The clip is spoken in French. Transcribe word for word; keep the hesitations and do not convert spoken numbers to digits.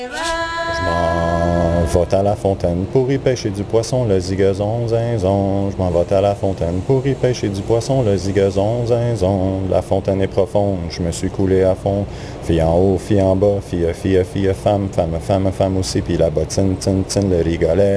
Je m'en vais à la fontaine pour y pêcher du poisson, le zigazon, zinzon. Je m'en vais à la fontaine pour y pêcher du poisson, le zigazon, zinzon. La fontaine est profonde, je me suis coulé à fond. Fille en haut, fille en bas, fille, fille, fille, femme, femme, femme, femme aussi. Puis la bottine, tine, tine, le rigolet.